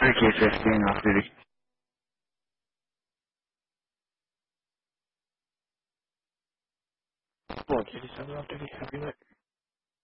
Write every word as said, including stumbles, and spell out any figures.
three K fifteen off duty. One, two, seven, off duty, copy that.